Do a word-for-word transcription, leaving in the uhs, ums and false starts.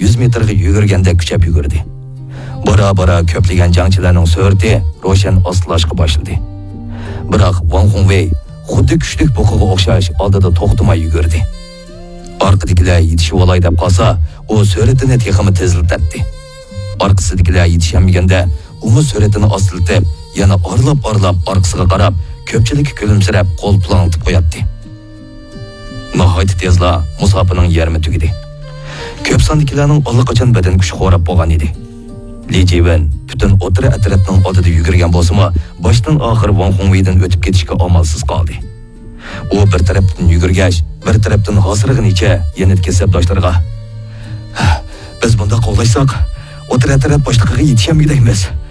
yuz metrga yugurgandek kuchab yugurdi. Bora-bora ko'plagan jangchilarning surati ro'shan ostlashga boshladi. Biroq Wang Hongwei xuddi kuchlik buqiga o'xshash oldida to'xtamay yugurdi. Orqadagilar yetishib olay deb qolsa, u suratini texmi tezlatdi. Orqasidagilar yetishmaganda, u suratini ostiltib, yana orlab-orlab orqasiga qarab, ko'pchilik kulimsirab qo'l plantib qo'yatdi. Nihoyat tezla musofining yarmi tugadi. Ko'p sondagilarning allaqachon badan kuchi xo'rab bo'lgan edi. Li Jiwen butun o'tira atrofning oldida yugurgan bo'lsa-mu, boshdan oxir Wang Hongweidan o'tib ketishga amalsiz qoldi. U bir tarafdan yugurgach, bir tarafdan hozirg'icha yana kasabdoshlarga: "Biz bunda qo'llashsak, o'tira taraf boshliqiga yetishmaydigimiz.